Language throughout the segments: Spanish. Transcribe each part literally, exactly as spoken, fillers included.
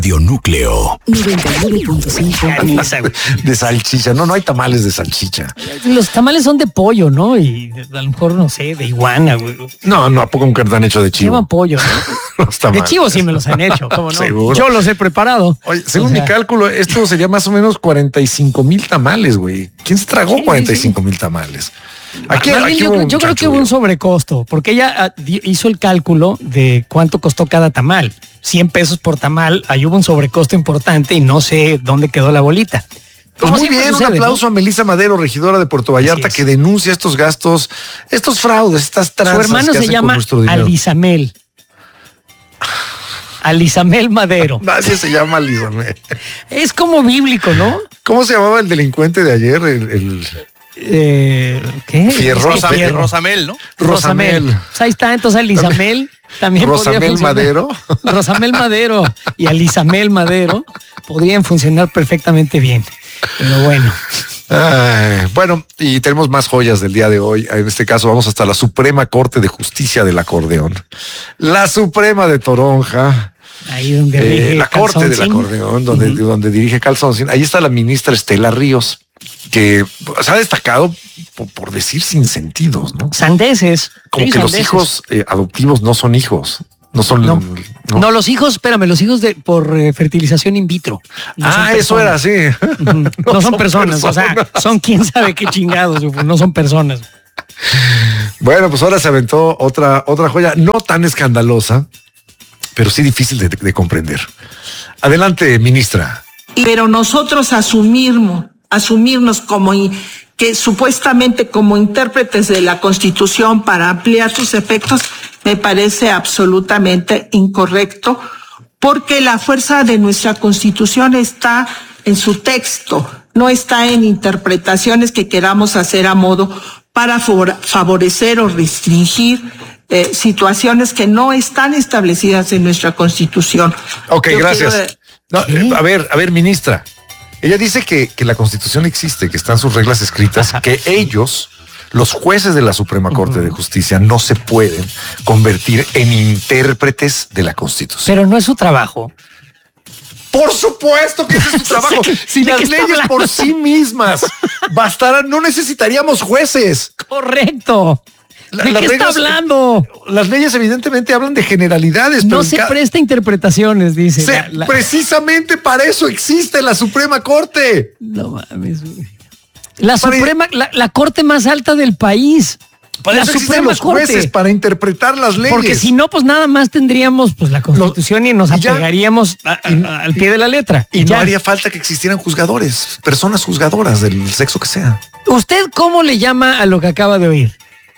Núcleo noventa y nueve punto cinco. De salchicha. No, no hay tamales de salchicha. Los tamales son de pollo, ¿no? Y a lo mejor, no sé, de iguana, güey. No, no, ¿a poco nunca te han hecho de chivo? Llevan pollo, ¿no? Los tamales. De chivo sí me los han hecho, ¿cómo no? Seguro. Yo los he preparado. Oye, según O sea, mi cálculo, esto sería más o menos cuarenta y cinco mil tamales, güey. ¿Quién se tragó Sí, cuarenta y cinco sí. mil tamales? Aquí, Más bien, aquí yo, hubo creo- un yo creo que hubo chanchullo. un sobrecosto, porque ella ah, di- hizo el cálculo de cuánto costó cada tamal. cien pesos por tamal, ahí hubo un sobrecosto importante y no sé dónde quedó la bolita. Pues Como muy siempre bien, sucede, un aplauso ¿no? a Melissa Madero, regidora de Puerto Vallarta, es. que denuncia estos gastos, estos fraudes, estas tranzas Su hermano que se hacen con llama nuestro dinero. Alisamel. Alisamel Madero. Nadie se llama Lizamel. Es como bíblico, ¿no? ¿Cómo se llamaba el delincuente de ayer? El, el Eh, ¿Qué? Fierro- Es que Fierro. Rosamel, ¿no? Rosamel. Pues ahí está, entonces Alisamel también podría Rosamel funcionar. Madero. Rosamel Madero y Alisamel Madero podrían funcionar perfectamente bien. Pero bueno. Ay, bueno, y tenemos más joyas del día de hoy. En este caso vamos hasta la Suprema Corte de Justicia del Acordeón. La Suprema de Toronja. Ahí donde Eh, rige la Corte del Calzoncín. Acordeón, donde, Ujú. donde dirige Calzoncín. Ahí está la ministra Estela Ríos, que se ha destacado por, por decir sin sentidos, ¿no? Sandeces. Como Sí, que los sandeces. hijos eh, adoptivos no son hijos. No son. No. no. No, los hijos, espérame, los hijos de por eh, fertilización in vitro. No son ah, eso era personas. así. Ujú. No, son personas, o sea, son quién sabe qué chingados, no son personas. Bueno, pues ahora se aventó otra, otra joya, no tan escandalosa, pero sí difícil de, de comprender. Adelante, ministra. Pero nosotros asumirnos, asumirnos como in- que supuestamente como intérpretes de la Constitución para ampliar sus efectos me parece absolutamente incorrecto, porque la fuerza de nuestra Constitución está en su texto, no está en interpretaciones que queramos hacer a modo para favor- favorecer o restringir eh, situaciones que no están establecidas en nuestra Constitución. Ok, Yo gracias. quiero, eh, No, eh, a ver, a ver, ministra. Ella dice que, que la Constitución existe, que están sus reglas escritas, que ellos, los jueces de la Suprema Corte de Justicia, no se pueden convertir en intérpretes de la Constitución. Pero no es su trabajo. Por supuesto que ese es su trabajo. Si ¿De las qué está leyes hablando? por sí mismas bastaran, no necesitaríamos jueces. Correcto. La- ¿De las qué está reglas- hablando? Las leyes evidentemente hablan de generalidades, pero No en se ca- presta interpretaciones, dice. se- La- la- precisamente para eso existe la Suprema Corte. No mames, güey. La Para- Suprema, la, la corte más alta del país. Para la eso existen los jueces, para interpretar las leyes. Porque si no, pues nada más tendríamos pues la Constitución y nos y ya. apegaríamos a- a- al pie de la letra. Y no ya. haría falta que existieran juzgadores, personas juzgadoras del sexo que sea. ¿Usted cómo le llama a lo que acaba de oír?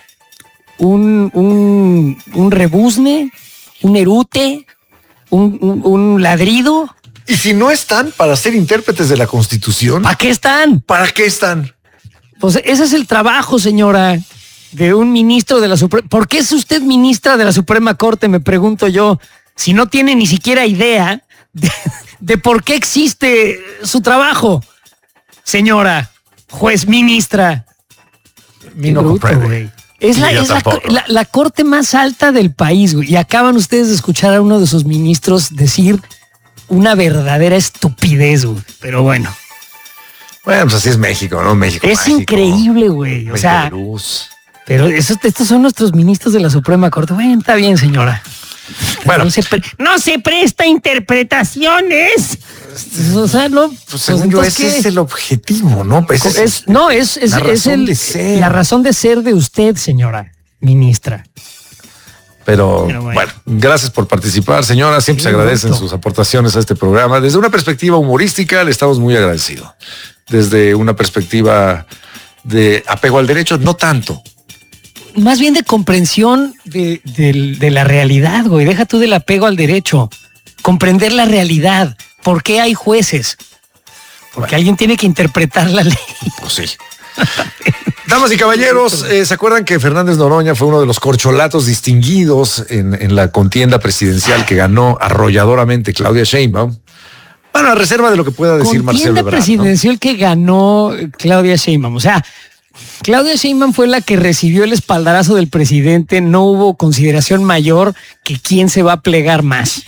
¿Un, un, un rebuzne? ¿Un erute? ¿Un, un, un ladrido? Y si no están para ser intérpretes de la Constitución, ¿Para qué están? ¿para qué están? Pues ese es el trabajo, señora, de un ministro de la Suprema. ¿Por qué es usted ministra de la Suprema Corte? Me pregunto yo, si no tiene ni siquiera idea de, de por qué existe su trabajo, señora, juez ministra. Mi no Qué bruto, comprende. güey. Es, la, Y yo es la, tampoco. la- la corte más alta del país, güey. Y acaban ustedes de escuchar a uno de sus ministros decir una verdadera estupidez, güey. Pero bueno, Bueno, pues así es México, ¿no? México. es mágico. increíble, güey. O México sea, de luz. pero esos, estos son nuestros ministros de la Suprema Corte. Bueno, está bien, señora. Bueno, No se, pre- no se presta interpretaciones. O sea, no. pues según yo, entonces, ese ¿qué? es el objetivo, ¿no? Pues ese Es- no, es, es, la es razón el- de ser. la razón de ser de usted, señora ministra. Pero, Pero bueno. bueno. gracias por participar, señora. Siempre Sí, se agradecen gusto. sus aportaciones a este programa. Desde una perspectiva humorística, le estamos muy agradecidos. Desde una perspectiva de apego al derecho, no tanto. Más bien de comprensión de, de- de la realidad, güey. Deja tú del apego al derecho. Comprender la realidad. ¿Por qué hay jueces? Porque Bueno. alguien tiene que interpretar la ley. Pues sí. Damas y caballeros, eh, ¿se acuerdan que Fernández Noroña fue uno de los corcholatos distinguidos en, en la contienda presidencial que ganó arrolladoramente Claudia Sheinbaum? Bueno, a reserva de lo que pueda decir Marcelo Contienda Ebrard, ¿no? presidencial que ganó Claudia Sheinbaum. O sea, Claudia Sheinbaum fue la que recibió el espaldarazo del presidente. No hubo consideración mayor que quién se va a plegar más.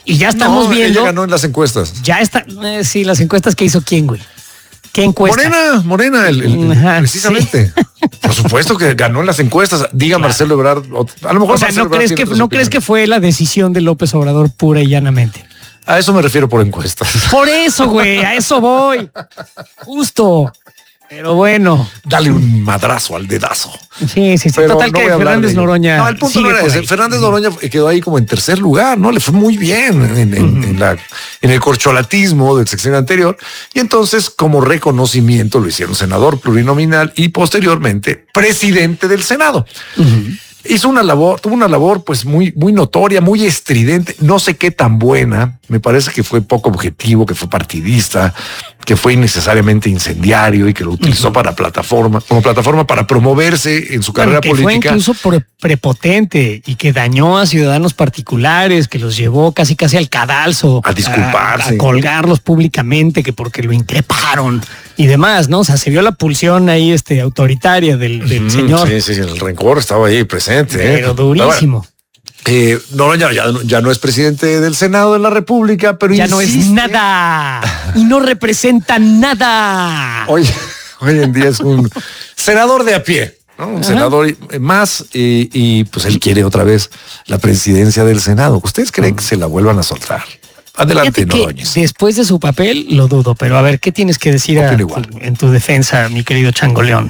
Y ya estamos no, viendo. Ella ganó en las encuestas. Ya está. Eh, sí, las encuestas que hizo quién, güey. ¿Qué encuesta? Morena, Morena, el, el, Ajá, precisamente. Sí. Por supuesto que ganó en las encuestas. Diga claro. Marcelo Ebrard. A lo mejor o sea, Marcelo ¿no crees que no crees que fue la decisión de López Obrador pura y llanamente? A eso me refiero por encuestas. Por eso, güey, a eso voy. Justo. Pero bueno. Dale un madrazo al dedazo. Sí, sí, sí. Pero total no que Fernández Noroña. No, el punto no era ese. Fernández Noroña quedó ahí como en tercer lugar, ¿no? Le fue muy bien en, en, uh-huh. en, la, en el corcholatismo del sexenio anterior. Y entonces, como reconocimiento, lo hicieron senador plurinominal y posteriormente presidente del Senado. Uh-huh. Hizo una labor, tuvo una labor pues muy, muy notoria, muy estridente, no sé qué tan buena. Me parece que fue poco objetivo, que fue partidista, que fue innecesariamente incendiario y que lo utilizó uh-huh. para plataforma, como plataforma para promoverse en su carrera bueno, que política. Fue incluso por prepotente y que dañó a ciudadanos particulares, que los llevó casi casi al cadalso. A disculparse. A, a colgarlos públicamente, que porque lo increparon y demás, ¿no? O sea, se vio la pulsión ahí este, autoritaria del, del uh-huh. señor. Sí, sí, el rencor estaba ahí presente. Pero ¿eh? durísimo. Eh, no, ya, ya, ya no es presidente del Senado de la República, pero ya insiste. no es nada y no representa nada. Hoy, hoy en día es un senador de a pie, ¿no? Un Ajá. senador más y, y pues él quiere otra vez la presidencia del Senado. ¿Ustedes creen que se la vuelvan a soltar? Adelante, Noroña. Después de su papel lo dudo, pero a ver, ¿qué tienes que decir a, en tu defensa, mi querido Changoleón?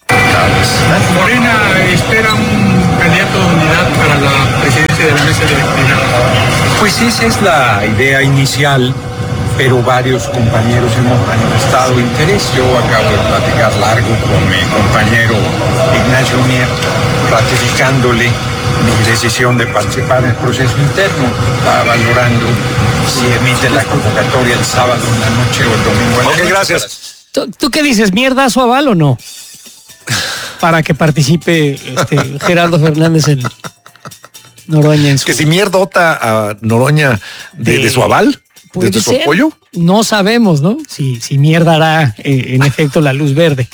Morena espera un candidato de unidad para la presidencia de la mesa directiva. Pues esa es la idea inicial, pero varios compañeros hemos manifestado interés. Yo acabo de platicar largo con mi compañero Ignacio Mier, ratificándole mi decisión de participar en el proceso interno. Está valorando si emite la convocatoria el sábado en la noche o el domingo en la noche. Ok, gracias. ¿Tú, ¿Tú qué dices? ¿Mierda su aval o no? Para que participe este, Gerardo Fernández en Noroña. En su... Que si mierdota a Noroña de, de, de su aval, de su apoyo. No sabemos, ¿no? Si, si mierda hará eh, en efecto la luz verde.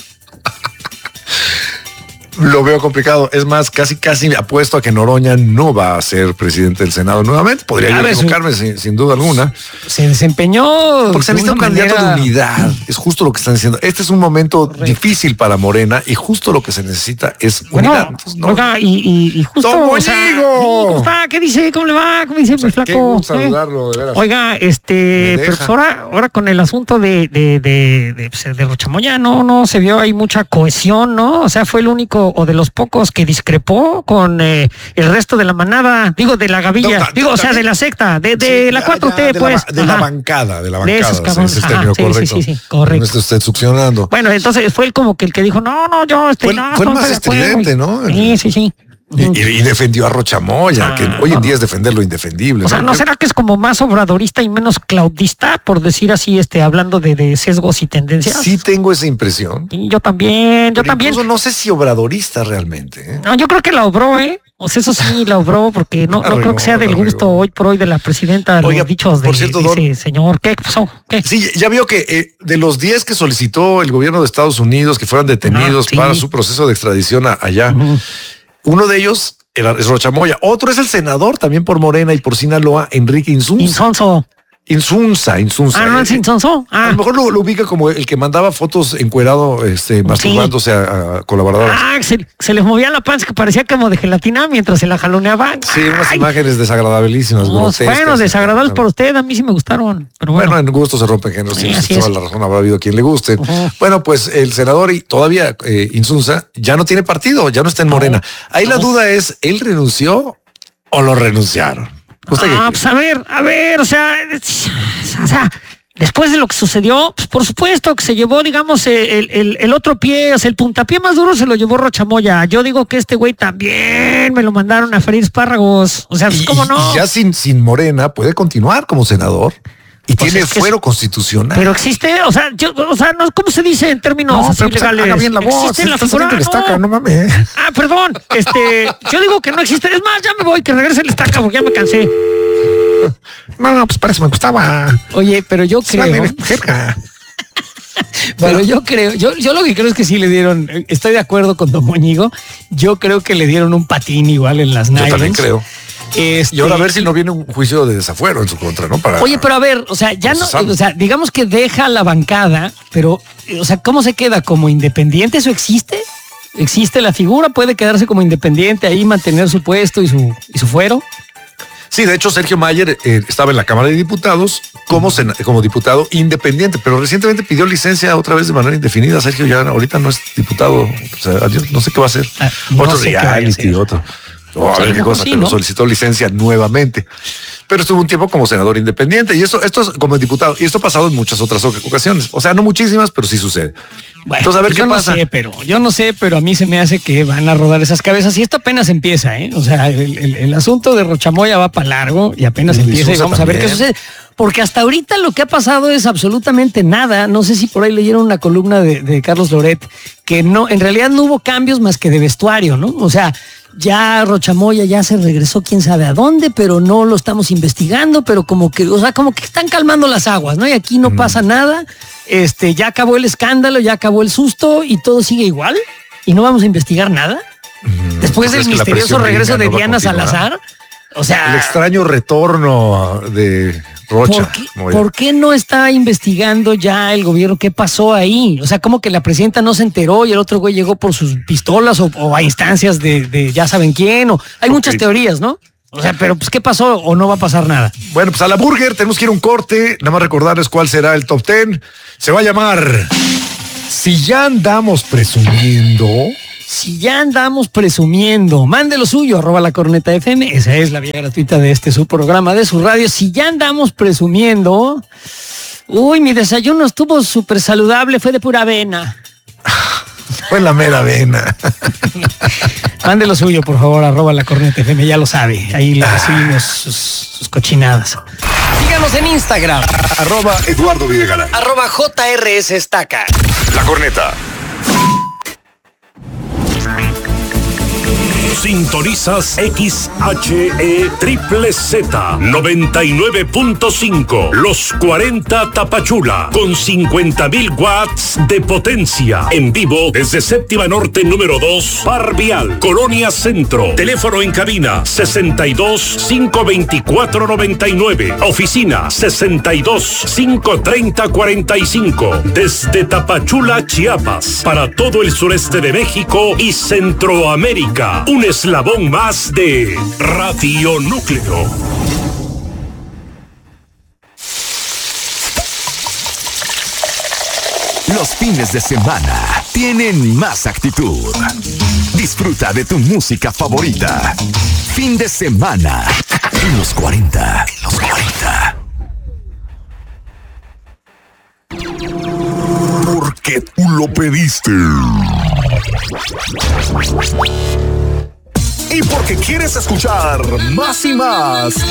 Lo veo complicado. Es más, casi casi apuesto a que Noroña no va a ser presidente del Senado nuevamente. Podría yo equivocarme sin, sin duda alguna. Se desempeñó. Porque se necesita un candidato manera... de unidad. Es justo lo que están diciendo. Este es un momento Correcto. difícil para Morena y justo lo que se necesita es bueno, unidad. Entonces, no. Oiga, y, y, y justo. ¡Tomo o sea, ¿cómo está? ¿Qué dice? ¿Cómo le va? ¿Cómo dice, o sea, mi flaco? Qué saludarlo, de veras. Oiga, este, pero pues ahora, ahora con el asunto de, de, de, de, de, de Rochamoya, no, no se vio ahí mucha cohesión, ¿no? O sea, fue el único o de los pocos que discrepó con eh, el resto de la manada, digo, de la gavilla, no, digo, o sea, de la secta, de, de sí, la cuatro T, ya, de pues. La, de la bancada, de la bancada. De esos cabrones. Ese es el término sí, correcto. Sí, sí, sí, correcto. No está usted succionando. Bueno, entonces fue el como que el que dijo, no, no, yo, este, fue, no. Fue el no, más estridente, ¿no? Sí, sí, sí. Y, y defendió a Rochamoya, ah, que hoy en día es defender lo indefendible. O sea, ¿no será que es como más obradorista y menos claudista, por decir así, este, hablando de, de sesgos y tendencias? Sí tengo esa impresión. Y yo también, yo Pero también. No sé si obradorista realmente. ¿eh? No, yo creo que la obró, ¿eh? O sea, eso sí, la obró, porque no, no creo que sea del gusto hoy por hoy de la presidenta Oiga, los dichos de, cierto, de ese don, señor. ¿Qué pasó? ¿Qué? Sí, ya vio que eh, de los diez que solicitó el gobierno de Estados Unidos que fueran detenidos ah, sí. para su proceso de extradición a, allá, uh-huh. uno de ellos era, es Rochamoya. Otro es el senador, también por Morena y por Sinaloa, Enrique Insunza. Insonso. Insunza, Insunza. Ah, no es Insonso. Ah. A lo mejor lo, lo ubica como el que mandaba fotos encuerado, este, masturbándose sí. a, a colaboradores. Ah, se, se les movía la panza que parecía como de gelatina mientras se la jaloneaban. Sí, unas Ay. imágenes desagradabilísimas. No, bueno, desagradables por usted, a mí sí me gustaron. Pero bueno, bueno en gusto se rompen géneros. Sí, sí, toda es. la razón, habrá habido quien le guste. Uh-huh. Bueno, pues el senador y todavía eh, Insunza ya no tiene partido, ya no está en Morena. No. Ahí no. la duda es, ¿él renunció o lo renunciaron? Ah, pues a ver, a ver, o sea, o sea, después de lo que sucedió, pues por supuesto que se llevó, digamos, el, el, el otro pie, o sea, el puntapié más duro se lo llevó Rochamoya. Yo digo que este güey también me lo mandaron a freír espárragos. O sea, pues, ¿cómo no? Y ya sin, sin Morena puede continuar como senador. Y pues tiene es fuero es, constitucional. Pero existe, o sea, yo, o sea, no, ¿cómo se dice en términos no, así pero, pues, legales? Haga bien la voz. ¿Existe la figura? No. Estaca, no mames. Ah, perdón. Este, yo digo que no existe. Es más, ya me voy, que regrese el estaca porque ya me cansé. No, pues para eso me gustaba. Oye, pero yo creo. Pero yo creo, yo, yo lo que creo es que sí le dieron, estoy de acuerdo con Don Moñigo, yo creo que le dieron un patín igual en las nylons. Yo también creo. Este, Y ahora a ver si no viene un juicio de desafuero en su contra, ¿no? Para, Oye, pero a ver, o sea, ya no, o sea, digamos que deja la bancada, pero, o sea, ¿cómo se queda? ¿Como independiente? ¿Eso existe? ¿Existe la figura? ¿Puede quedarse como independiente ahí, mantener su puesto y su, y su fuero? Sí, de hecho, Sergio Mayer eh, estaba en la Cámara de Diputados como, sena- como diputado independiente, pero recientemente pidió licencia otra vez de manera indefinida. Sergio ya ahorita no es diputado. O sea, adiós, no sé qué va a hacer. Ah, no otro sé qué vaya a reality, hacer. otro. Oh, a Sí, ver qué mejor cosa, sí, pero ¿no? solicitó licencia nuevamente. Pero estuvo un tiempo como senador independiente y eso, esto es como diputado. Y esto ha pasado en muchas otras oc- ocasiones. O sea, no muchísimas, pero sí sucede. Bueno, Entonces, a ver pues qué yo pasa. no sé, pero yo no sé, pero a mí se me hace que van a rodar esas cabezas y esto apenas empieza, ¿eh? O sea, el, el- el asunto de Rochamoya va para largo y apenas Y de empieza y Sousa vamos a ver qué también. sucede. Porque hasta ahorita lo que ha pasado es absolutamente nada. No sé si por ahí leyeron una columna de, de Carlos Loret que no, en realidad no hubo cambios más que de vestuario, ¿no? O sea, ya Rochamoya ya se regresó quién sabe a dónde, pero no lo estamos investigando, pero como que, o sea, como que están calmando las aguas, ¿no? Y aquí no pasa nada. Este, ya acabó el escándalo, ya acabó el susto y todo sigue igual y no vamos a investigar nada. Después pues del es que la misterioso presión regreso de gringa no va a Diana continuar. Salazar. O sea, El extraño retorno de Rocha. ¿por qué, Moya. por qué no está investigando ya el gobierno? ¿Qué pasó ahí? O sea, como que la presidenta no se enteró y el otro güey llegó por sus pistolas o, o a instancias de, de ya saben quién. O, hay Ok. muchas teorías, ¿no? O sea, pero pues ¿qué pasó o no va a pasar nada? Bueno, pues a la burger tenemos que ir a un corte. Nada más recordarles cuál será el top ten. Se va a llamar Si ya andamos presumiendo. Si ya andamos presumiendo, mande lo suyo, arroba la corneta F M, esa es la vía gratuita de este su programa de su radio. Si ya andamos presumiendo, uy, mi desayuno estuvo súper saludable, fue de pura avena. Fue la mera vena. Mande lo suyo, por favor, arroba la corneta F M, ya lo sabe, ahí le recibimos sus, sus cochinadas. Síganos en Instagram, Arroba Eduardo Videgaray. arroba J R S Estaca. La corneta. Sintonizas X H E Triple Z noventa y nueve punto cinco, Los cuarenta Tapachula, con cincuenta mil watts de potencia. En vivo desde Séptima Norte número dos, Par Vial, Colonia Centro. Teléfono en cabina sesenta y dos, cinco veinticuatro, noventa y nueve. Oficina sesenta y dos, cinco treinta, cuarenta y cinco. Desde Tapachula, Chiapas, para todo el sureste de México y Centroamérica. Un eslabón más de Radio Núcleo. Los fines de semana tienen más actitud. Disfruta de tu música favorita. Fin de semana en los cuarenta. Los cuarenta. Porque tú lo pediste. Y porque quieres escuchar más y más